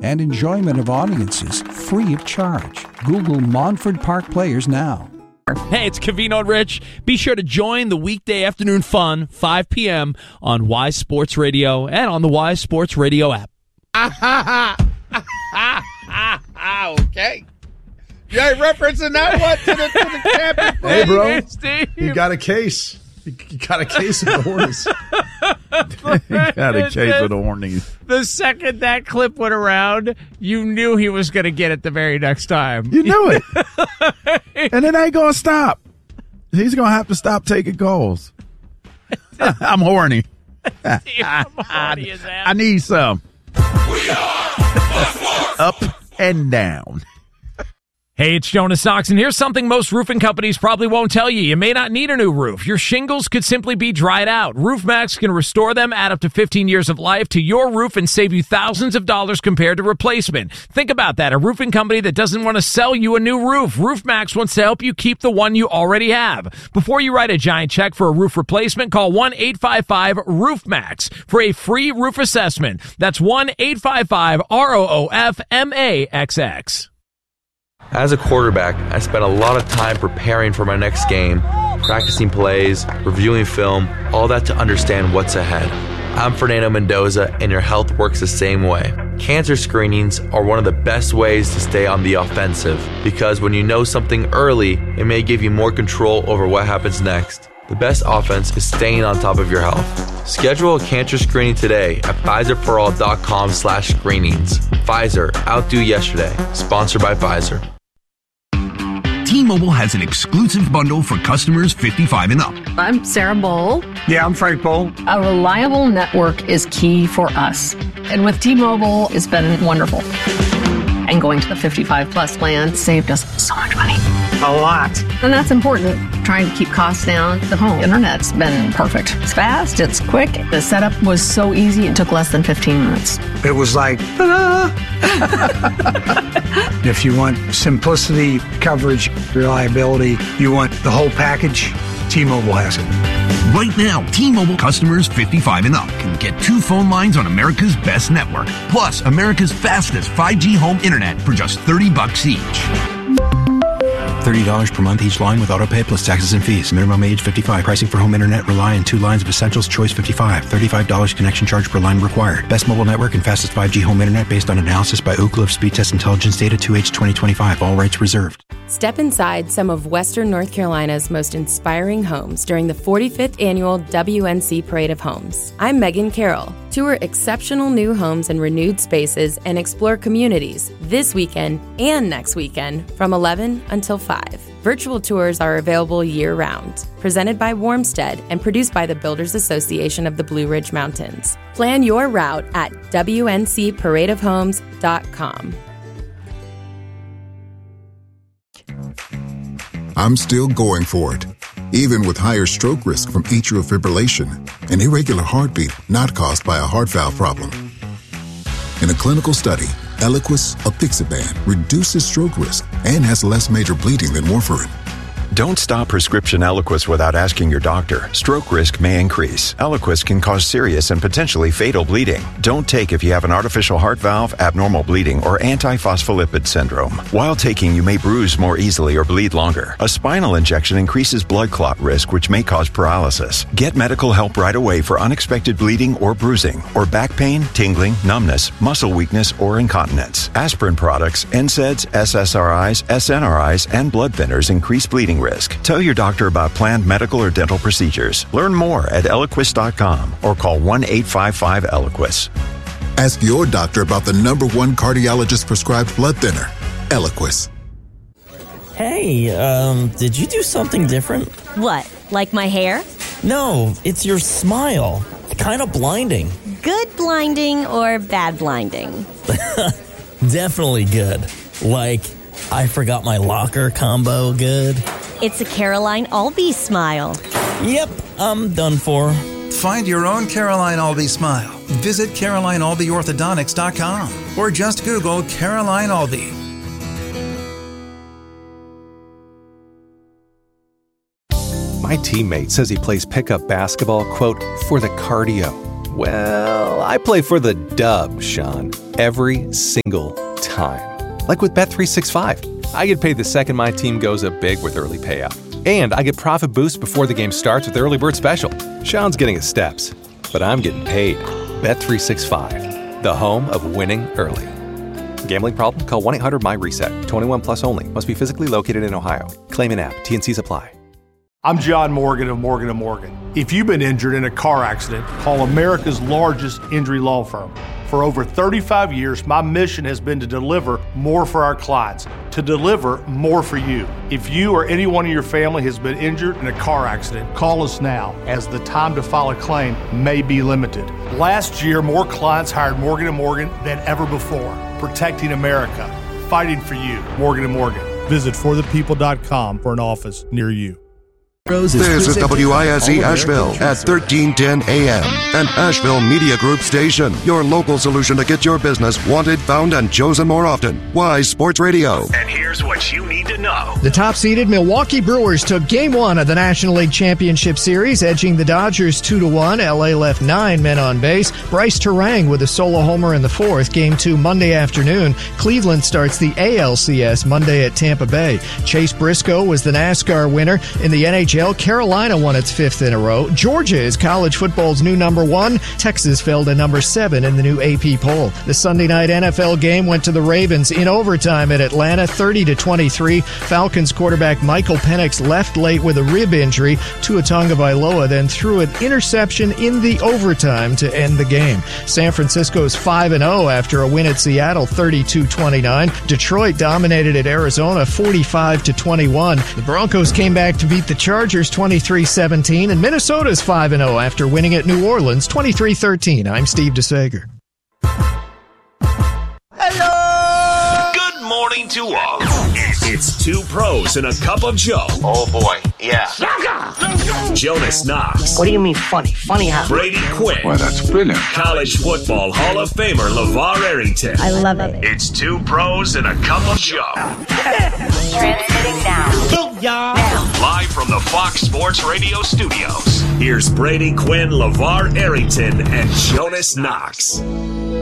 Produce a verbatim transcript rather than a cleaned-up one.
and enjoyment of audiences free of charge. Google Montford Park Players now. Hey, it's Covino and Rich. Be sure to join the weekday afternoon fun, five p.m. on Wise Sports Radio and on the Wise Sports Radio app. Okay. Yeah, referencing that one to the, to the champion. Hey, bro. Hey, Steve. You got a case. You got a case of the Hornets. You got a case of the Hornets. The second that clip went around, you knew he was going to get it the very next time. You knew it. And it ain't going to stop. He's going to have to stop taking calls. I'm horny. I need some. We are Up and down. Hey, it's Jonas Knox, and here's something most roofing companies probably won't tell you. You may not need a new roof. Your shingles could simply be dried out. RoofMax can restore them, add up to fifteen years of life to your roof, and save you thousands of dollars compared to replacement. Think about that, a roofing company that doesn't want to sell you a new roof. RoofMax wants to help you keep the one you already have. Before you write a giant check for a roof replacement, call one eight five five roof max for a free roof assessment. That's one eight five five R O O F M A X X. As a quarterback, I spent a lot of time preparing for my next game, practicing plays, reviewing film, all that to understand what's ahead. I'm Fernando Mendoza, and your health works the same way. Cancer screenings are one of the best ways to stay on the offensive, because when you know something early, it may give you more control over what happens next. The best offense is staying on top of your health. Schedule a cancer screening today at Pfizer For All dot com slash screenings. Pfizer, outdo yesterday. Sponsored by Pfizer. T-Mobile has an exclusive bundle for customers fifty-five and up. I'm Sarah Bowl. Yeah, I'm Frank Bowl. A reliable network is key for us. And with T-Mobile, it's been wonderful. And going to the fifty-five plus plan saved us so much money. A lot. And that's important. Trying to keep costs down. The home internet's been perfect. It's fast, it's quick. The setup was so easy, it took less than fifteen minutes. It was like, ta-da! If you want simplicity, coverage, reliability, you want the whole package, T-Mobile has it. Right now, T-Mobile customers fifty-five and up can get two phone lines on America's best network, plus America's fastest five G home internet for just thirty bucks each. thirty dollars per month each line with autopay plus taxes and fees. Minimum age fifty-five. Pricing for home internet rely on two lines of Essentials Choice fifty-five. thirty-five dollars connection charge per line required. Best mobile network and fastest five G home internet based on analysis by Ookla of Speed Test Intelligence data two H twenty twenty-five. All rights reserved. Step inside some of Western North Carolina's most inspiring homes during the forty-fifth Annual W N C Parade of Homes. I'm Megan Carroll. Tour exceptional new homes and renewed spaces and explore communities this weekend and next weekend from eleven until five. Virtual tours are available year-round. Presented by Warmstead and produced by the Builders Association of the Blue Ridge Mountains. Plan your route at W N C parade of homes dot com. I'm still going for it, even with higher stroke risk from atrial fibrillation, an irregular heartbeat not caused by a heart valve problem. In a clinical study, Eliquis apixaban reduces stroke risk and has less major bleeding than warfarin. Don't stop prescription Eliquis without asking your doctor. Stroke risk may increase. Eliquis can cause serious and potentially fatal bleeding. Don't take if you have an artificial heart valve, abnormal bleeding, or antiphospholipid syndrome. While taking, you may bruise more easily or bleed longer. A spinal injection increases blood clot risk, which may cause paralysis. Get medical help right away for unexpected bleeding or bruising, or back pain, tingling, numbness, muscle weakness, or incontinence. Aspirin products, N SAIDs, S S R Is, S N R Is, and blood thinners increase bleeding risk. Tell your doctor about planned medical or dental procedures. Learn more at Eliquis dot com or call one eight five five Eliquis. Ask your doctor about the number one cardiologist prescribed blood thinner, Eliquis. Hey, um, did you do something different? What, like my hair? No, it's your smile. It's kind of blinding. Good blinding or bad blinding? Definitely good. Like, I forgot my locker combo good. It's a Caroline Albee smile. Yep, I'm done for. Find your own Caroline Albee smile. Visit Caroline Albee Orthodontics dot com or just Google Caroline Albee. My teammate says he plays pickup basketball, quote, for the cardio. Well, I play for the dub, Sean, every single time. Like with Bet three sixty-five. I get paid the second my team goes up big with early payout. And I get profit boost before the game starts with Early Bird Special. Sean's getting his steps, but I'm getting paid. Bet three sixty-five, the home of winning early. Gambling problem? Call one eight hundred M Y reset. twenty-one plus only. Must be physically located in Ohio. Claim in app. T and Cs apply. I'm John Morgan of Morgan and Morgan. If you've been injured in a car accident, call America's largest injury law firm. For over thirty-five years, my mission has been to deliver more for our clients, to deliver more for you. If you or anyone in your family has been injured in a car accident, call us now, as the time to file a claim may be limited. Last year, more clients hired Morgan and Morgan than ever before, protecting America, fighting for you. Morgan and Morgan. Visit for the people dot com for an office near you. This is W I S E Asheville at thirteen ten A M, an Asheville Media Group station. Your local solution to get your business wanted, found, and chosen more often. Wise Sports Radio. And here's what you need to know. The top-seeded Milwaukee Brewers took Game one of the National League Championship Series, edging the Dodgers two to one. L A left nine men on base. Bryce Terang with a solo homer in the fourth. Game two Monday afternoon. Cleveland starts the A L C S Monday at Tampa Bay. Chase Briscoe was the NASCAR winner. In the N H L, Carolina won its fifth in a row. Georgia is college football's new number one. Texas fell to number seven in the new A P poll. The Sunday night N F L game went to the Ravens in overtime at Atlanta, thirty to twenty-three. Falcons quarterback Michael Penix left late with a rib injury. Tua Tagovailoa then threw an interception in the overtime to end the game. San Francisco's five and oh after a win at Seattle, thirty-two twenty-nine. Detroit dominated at Arizona, forty-five to twenty-one. The Broncos came back to beat the Chargers twenty-three seventeen, and Minnesota's five and oh after winning at New Orleans twenty-three thirteen. I'm Steve DeSager. Hello! Good morning to all. It's two pros and a cup of Joe. Oh boy, yeah. Jonas Knox. What do you mean funny? Funny how? Brady Quinn. Well, that's brilliant. College football Hall of Famer LeVar Arrington. I love it. It's two pros and a cup of Joe. Transmitting now. Now. Live from the Fox Sports Radio studios, here's Brady Quinn, LeVar Arrington, and Jonas Knox.